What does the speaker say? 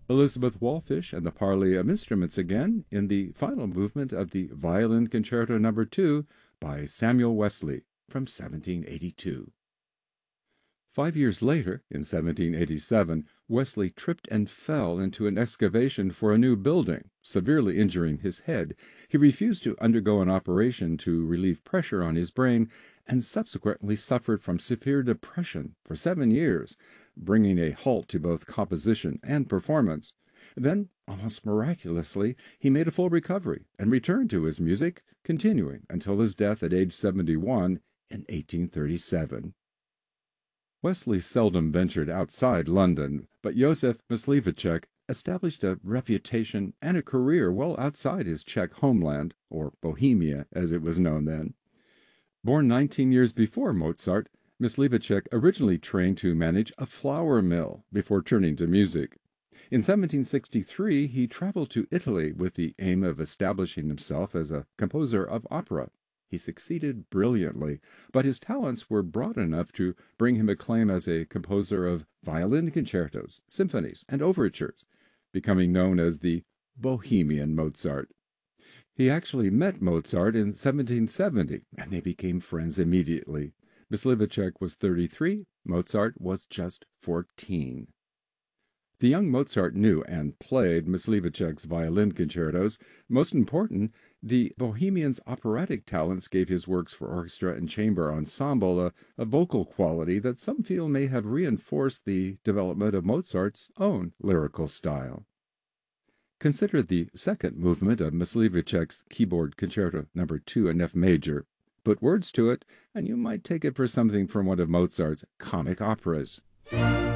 Elizabeth Walfish and the parley of instruments again in the final movement of the Violin Concerto No. 2 by Samuel Wesley from 1782. 5 years later, in 1787, Wesley tripped and fell into an excavation for a new building, severely injuring his head. He refused to undergo an operation to relieve pressure on his brain and subsequently suffered from severe depression for 7 years, bringing a halt to both composition and performance. Then, almost miraculously, he made a full recovery and returned to his music, continuing until his death at age 71 in 1837. Wesley seldom ventured outside London, but Józef Mysliveček established a reputation and a career well outside his Czech homeland, or Bohemia as it was known then. Born 19 years before Mozart, Mysliveček originally trained to manage a flour mill before turning to music. In 1763, he traveled to Italy with the aim of establishing himself as a composer of opera. He succeeded brilliantly, but his talents were broad enough to bring him acclaim as a composer of violin concertos, symphonies, and overtures, becoming known as the Bohemian Mozart. He actually met Mozart in 1770, and they became friends immediately. Mysliveček was 33, Mozart was just 14. The young Mozart knew and played Mysliveček's violin concertos. Most important, the Bohemian's operatic talents gave his works for orchestra and chamber ensemble a vocal quality that some feel may have reinforced the development of Mozart's own lyrical style. Consider the second movement of Mysliveček's Keyboard Concerto No. 2 in F major. Put words to it, and you might take it for something from one of Mozart's comic operas.